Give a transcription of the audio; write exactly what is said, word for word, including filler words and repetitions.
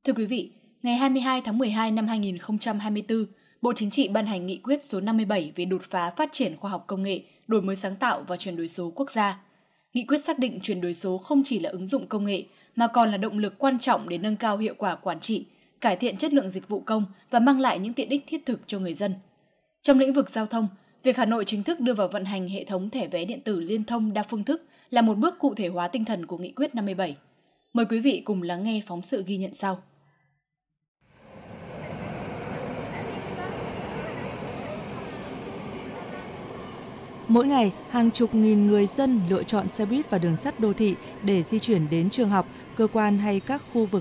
Thưa quý vị, ngày hai mươi hai tháng mười hai năm hai nghìn không trăm hai mươi tư, Bộ Chính trị ban hành nghị quyết số năm mươi bảy về đột phá phát triển khoa học công nghệ, đổi mới sáng tạo và chuyển đổi số quốc gia. Nghị quyết xác định chuyển đổi số không chỉ là ứng dụng công nghệ, mà còn là động lực quan trọng để nâng cao hiệu quả quản trị, cải thiện chất lượng dịch vụ công và mang lại những tiện ích thiết thực cho người dân. Trong lĩnh vực giao thông, việc Hà Nội chính thức đưa vào vận hành hệ thống thẻ vé điện tử liên thông đa phương thức là một bước cụ thể hóa tinh thần của Nghị quyết năm mươi bảy. Mời quý vị cùng lắng nghe phóng sự ghi nhận sau. Mỗi ngày, hàng chục nghìn người dân lựa chọn xe buýt và đường sắt đô thị để di chuyển đến trường học, cơ quan hay các khu vực